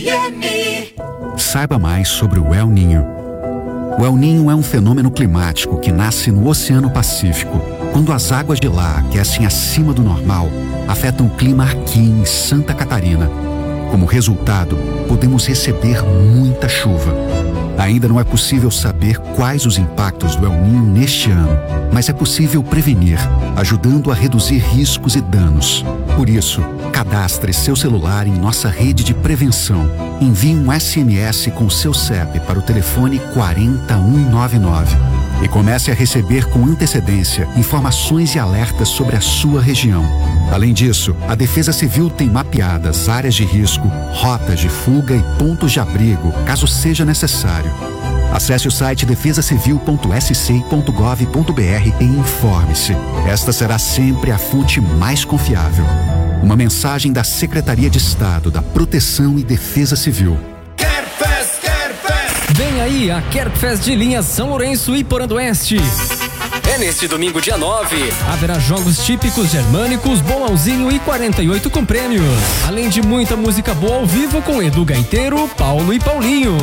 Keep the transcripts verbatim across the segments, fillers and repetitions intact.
Saiba mais sobre o El Niño. O El Niño é um fenômeno climático que nasce no Oceano Pacífico, quando as águas de lá aquecem acima do normal, afetam o clima aqui em Santa Catarina. Como resultado, podemos receber muita chuva. Ainda não é possível saber quais os impactos do El Niño neste ano, mas é possível prevenir, ajudando a reduzir riscos e danos. Por isso, cadastre seu celular em nossa rede de prevenção. Envie um S M S com seu C E P para o telefone quatro zero um nove nove e comece a receber com antecedência informações e alertas sobre a sua região. Além disso, a Defesa Civil tem mapeadas áreas de risco, rotas de fuga e pontos de abrigo, caso seja necessário. Acesse o site defesa civil ponto s c ponto gov ponto b r e informe-se. Esta será sempre a fonte mais confiável. Uma mensagem da Secretaria de Estado da Proteção e Defesa Civil. Kerfest, Kerfest! Vem aí a Kerfest de linha São Lourenço e Porã do Oeste. É neste domingo, dia nove. Haverá jogos típicos germânicos, bolãozinho e quarenta e oito com prêmios. Além de muita música boa ao vivo com Edu Gaiteiro, Paulo e Paulinho.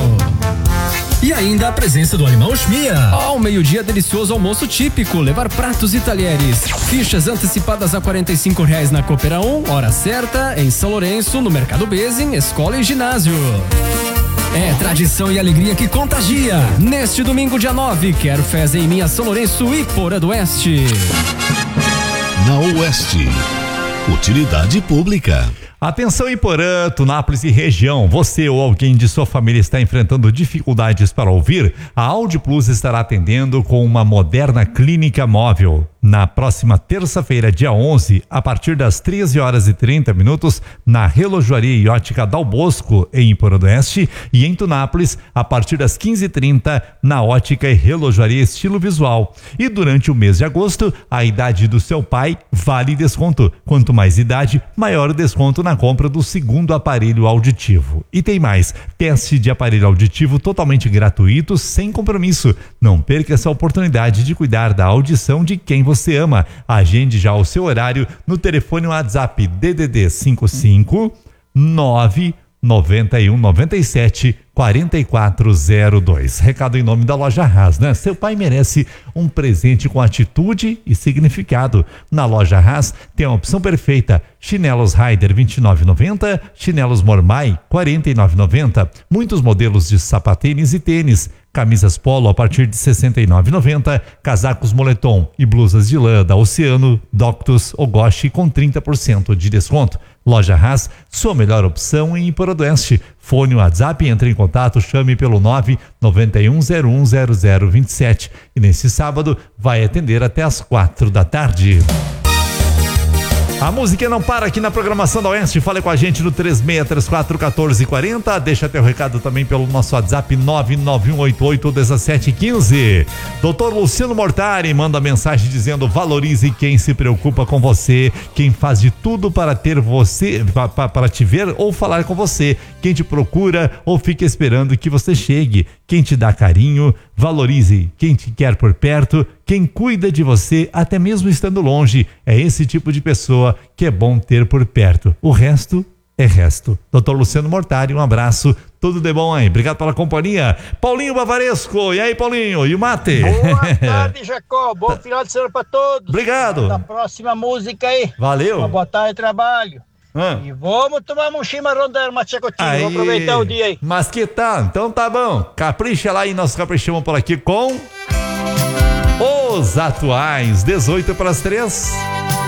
E ainda a presença do Alemão Schmia. Ao meio-dia, delicioso almoço típico, levar pratos e talheres. Fichas antecipadas a quarenta e cinco reais na Coopera um, hora certa, em São Lourenço, no Mercado Bezem, escola e ginásio. É tradição e alegria que contagia. Neste domingo, dia nove, Kerfest em minha São Lourenço e Porã do Oeste. Na Oeste, utilidade pública. Atenção Iporã, Tunápolis e região, você ou alguém de sua família está enfrentando dificuldades para ouvir? A Audi Plus estará atendendo com uma moderna clínica móvel. Na próxima terça-feira, dia onze, a partir das treze horas e trinta minutos, na Relojoaria e Ótica Dal Bosco, em Iporã do Oeste, e em Tunápolis, a partir das quinze e trinta, na Ótica e Relojoaria Estilo Visual. E durante o mês de agosto, a idade do seu pai vale desconto. Quanto mais idade, maior o desconto na compra do segundo aparelho auditivo. E tem mais, teste de aparelho auditivo totalmente gratuito, sem compromisso. Não perca essa oportunidade de cuidar da audição de quem você ama. Agende já o seu horário no telefone WhatsApp D D D cinco cinco nove nove um nove sete quatro quatro zero dois. Recado em nome da Loja Haas, né? Seu pai merece um presente com atitude e significado. Na Loja Haas tem a opção perfeita: chinelos Raider vinte e nove reais e noventa centavos, chinelos Mormai quarenta e nove reais e noventa centavos, muitos modelos de sapatênis e tênis, camisas polo a partir de sessenta e nove reais e noventa centavos, casacos moletom e blusas de lã da Oceano, Doctus, Ogoshi com trinta por cento de desconto. Loja Haas, sua melhor opção em Iporã do Oeste. Fone WhatsApp, entre em contato, chame pelo nove nove um zero um zero zero dois sete e nesse sábado vai atender até às quatro da tarde. A música não para aqui na programação da Oeste. Fale com a gente no três seis três quatro um quatro quatro zero. Deixa teu recado também pelo nosso WhatsApp nove nove um oito oito um sete um cinco. Doutor Luciano Mortari manda mensagem dizendo: valorize quem se preocupa com você, quem faz de tudo para ter você, para, para te ver ou falar com você, quem te procura ou fica esperando que você chegue, quem te dá carinho. Valorize quem te quer por perto, quem cuida de você, até mesmo estando longe. É esse tipo de pessoa que é bom ter por perto. O resto é resto. doutor Luciano Mortari, um abraço, tudo de bom aí. Obrigado pela companhia. Paulinho Bavaresco, e aí, Paulinho? E o mate? Boa tarde, Jacó. Bom final de semana para todos. Obrigado. Na próxima música aí. Valeu. Uma boa tarde de trabalho. Ah. E vamos tomar um chimarrão da Erma Tchacotinho. Vamos aproveitar o dia aí. Mas que tá? Então tá bom. Capricha lá e nós caprichamos por aqui com os atuais, dezoito para as três.